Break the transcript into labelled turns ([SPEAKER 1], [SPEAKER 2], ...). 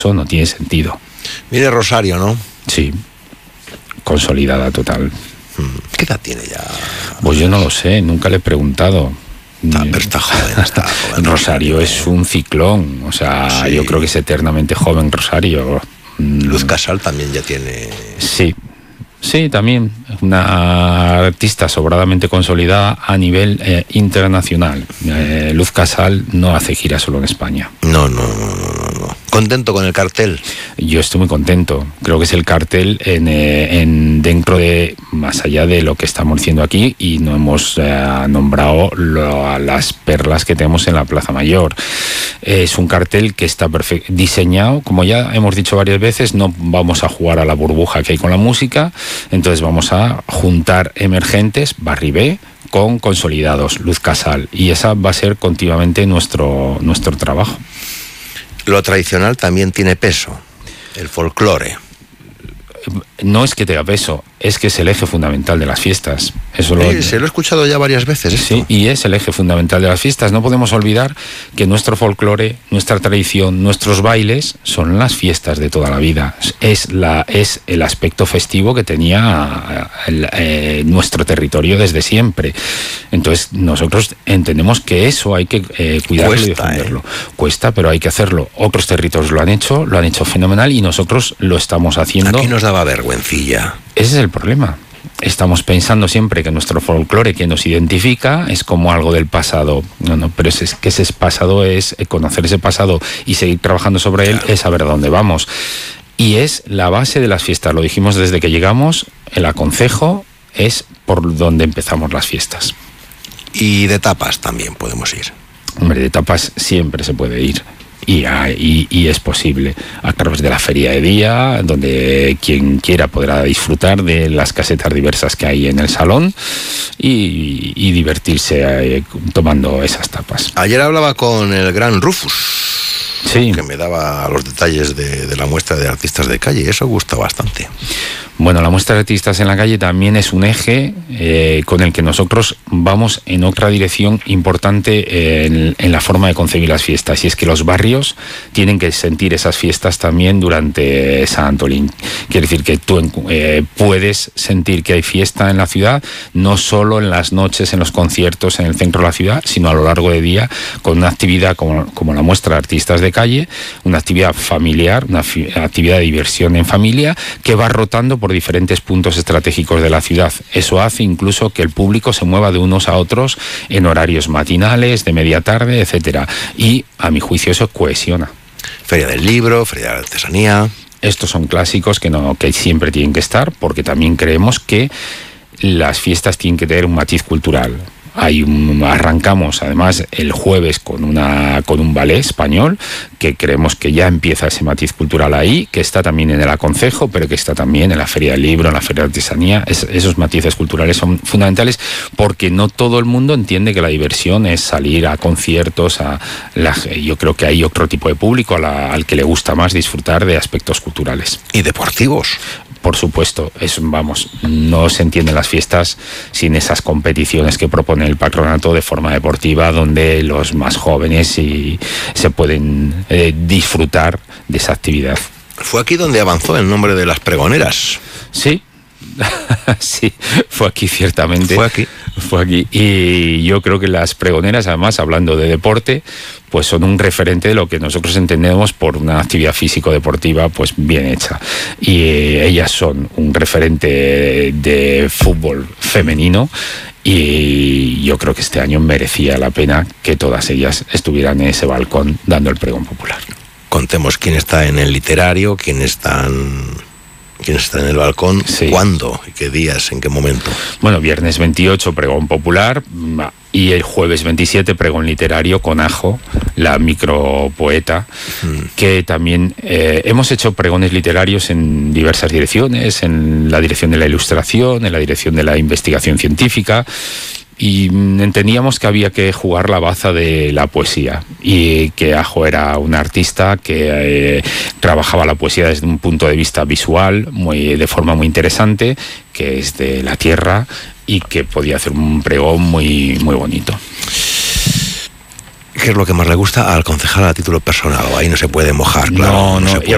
[SPEAKER 1] eso no tiene sentido.
[SPEAKER 2] Viene Rosario, ¿no?
[SPEAKER 1] Sí, consolidada total.
[SPEAKER 2] ¿Qué edad tiene ya?
[SPEAKER 1] Pues yo no lo sé, nunca le he preguntado.
[SPEAKER 2] Pero está joven.
[SPEAKER 1] Rosario es un ciclón, o sea, sí. Yo creo que es eternamente joven Rosario.
[SPEAKER 2] Luz Casal también ya tiene...
[SPEAKER 1] Sí, también una artista sobradamente consolidada a nivel internacional. Luz Casal no hace gira solo en España.
[SPEAKER 2] No. ¿Contento con el cartel?
[SPEAKER 1] Yo estoy muy contento. Creo que es el cartel dentro de, más allá de lo que estamos diciendo aquí, y no hemos nombrado las perlas que tenemos en la Plaza Mayor. Es un cartel que está diseñado, como ya hemos dicho varias veces, no vamos a jugar a la burbuja que hay con la música, entonces vamos a juntar emergentes, Barri B, con consolidados, Luz Casal, y esa va a ser continuamente nuestro trabajo.
[SPEAKER 2] Lo tradicional también tiene peso, el folclore.
[SPEAKER 1] No es que tenga peso, es que es el eje fundamental de las fiestas. Eso
[SPEAKER 2] se lo he escuchado ya varias veces.
[SPEAKER 1] Sí, y es el eje fundamental de las fiestas. No podemos olvidar que nuestro folclore, nuestra tradición, nuestros bailes son las fiestas de toda la vida. Es el aspecto festivo que tenía nuestro territorio desde siempre. Entonces nosotros entendemos que eso hay que cuidarlo y defenderlo. Cuesta, pero hay que hacerlo. Otros territorios lo han hecho fenomenal, y nosotros lo estamos haciendo.
[SPEAKER 2] Aquí nos daba vergüencilla.
[SPEAKER 1] Ese es el problema. Estamos pensando siempre que nuestro folclore, que nos identifica, es como algo del pasado. No, pero es que ese pasado es conocer ese pasado y seguir trabajando sobre él, es saber dónde vamos. Y es la base de las fiestas. Lo dijimos desde que llegamos, el aconcejo es por donde empezamos las fiestas.
[SPEAKER 2] Y de tapas también podemos ir.
[SPEAKER 1] Hombre, de tapas siempre se puede ir. Y es posible a través de la feria de día, donde quien quiera podrá disfrutar de las casetas diversas que hay en el salón y divertirse tomando esas tapas.
[SPEAKER 2] Ayer hablaba con el gran Rufus,
[SPEAKER 1] sí,
[SPEAKER 2] que me daba los detalles de la muestra de artistas de calle, y eso gusta bastante.
[SPEAKER 1] Bueno, la muestra de artistas en la calle también es un eje con el que nosotros vamos en otra dirección importante en la forma de concebir las fiestas, y es que los barrios tienen que sentir esas fiestas también durante San Antolín. Quiere decir que tú puedes sentir que hay fiesta en la ciudad, no solo en las noches, en los conciertos, en el centro de la ciudad, sino a lo largo del día, con una actividad como la muestra de artistas de calle, una actividad familiar, una actividad de diversión en familia, que va rotando por diferentes puntos estratégicos de la ciudad. Eso hace incluso que el público se mueva de unos a otros en horarios matinales, de media tarde, etcétera. Y a mi juicio eso cohesiona.
[SPEAKER 2] Feria del libro, feria de la artesanía.
[SPEAKER 1] Estos son clásicos que siempre tienen que estar, porque también creemos que las fiestas tienen que tener un matiz cultural. Arrancamos además el jueves con un ballet español, que creemos que ya empieza ese matiz cultural ahí, que está también en el aconcejo, pero que está también en la feria del libro, en la feria de artesanía. Esos matices culturales son fundamentales, porque no todo el mundo entiende que la diversión es salir a conciertos. Yo creo que hay otro tipo de público al que le gusta más disfrutar de aspectos culturales
[SPEAKER 2] y deportivos.
[SPEAKER 1] Por supuesto, no se entienden las fiestas sin esas competiciones que propone el patronato de forma deportiva, donde los más jóvenes se pueden disfrutar de esa actividad.
[SPEAKER 2] Fue aquí donde avanzó el nombre de las pregoneras.
[SPEAKER 1] Sí. Sí, fue aquí ciertamente. Fue aquí. Y yo creo que las pregoneras, además, hablando de deporte, pues son un referente de lo que nosotros entendemos por una actividad físico-deportiva pues bien hecha. Y ellas son un referente de fútbol femenino, y yo creo que este año merecía la pena que todas ellas estuvieran en ese balcón dando el pregón popular.
[SPEAKER 2] Contemos quién está en el literario, quién está en el balcón, sí. ¿Cuándo? ¿Qué días? ¿En qué momento?
[SPEAKER 1] Bueno, viernes 28 pregón popular, y el jueves 27 pregón literario con Ajo, la micropoeta, que también hemos hecho pregones literarios en diversas direcciones, en la dirección de la ilustración, en la dirección de la investigación científica, y entendíamos que había que jugar la baza de la poesía, y que Ajo era un artista que trabajaba la poesía desde un punto de vista visual, de forma muy interesante, que es de la tierra, y que podía hacer un pregón muy, muy bonito.
[SPEAKER 2] ¿Qué es lo que más le gusta al concejal a título personal? Ahí no se puede mojar, claro.
[SPEAKER 1] No se puede.